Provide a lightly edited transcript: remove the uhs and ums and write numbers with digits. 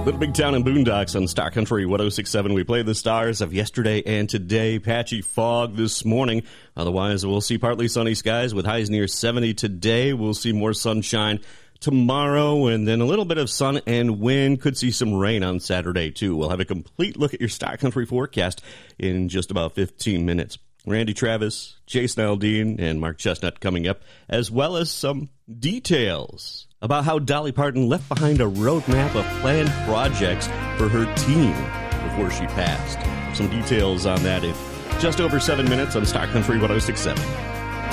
The Big Town and Boondocks on Star Country 106.7. We play the stars of yesterday and today. Patchy fog this morning. Otherwise, we'll see partly sunny skies with highs near 70 today. We'll see more sunshine tomorrow, and then a little bit of sun and wind. Could see some rain on Saturday, too. We'll have a complete look at your Star Country forecast in just about 15 minutes. Randy Travis, Jason Aldean, and Mark Chestnut coming up, as well as some details about how Dolly Parton left behind a roadmap of planned projects for her team before she passed. Some details on that in just over 7 minutes on Star Country 106.7.